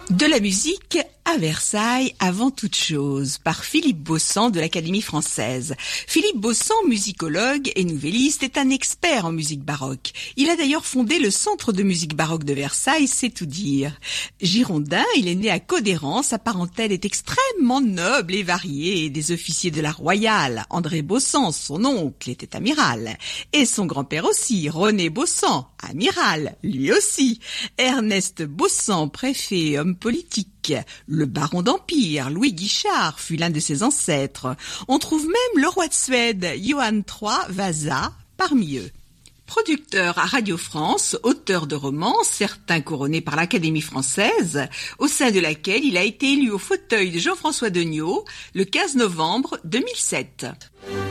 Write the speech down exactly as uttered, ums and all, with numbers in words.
De la musique à Versailles avant toute chose, par Philippe Baussan de l'Académie française. Philippe Baussan, musicologue et nouvelliste, est un expert en musique baroque. Il a d'ailleurs fondé le Centre de musique baroque de Versailles, c'est tout dire. Girondin, il est né à Codéran, sa parentèle est extrêmement noble et variée. Des officiers de la Royale, André Baussan, son oncle, était amiral. Et son grand-père aussi, René Baussan, amiral, lui aussi. Ernest Baussan, préfet, homme politique. Le baron d'Empire, Louis Guichard, fut l'un de ses ancêtres. On trouve même le roi de Suède, Johann trois Vasa, parmi eux. Producteur à Radio France, auteur de romans, certains couronnés par l'Académie française, au sein de laquelle il a été élu au fauteuil de Jean-François Degnaud le quinze novembre deux mille sept.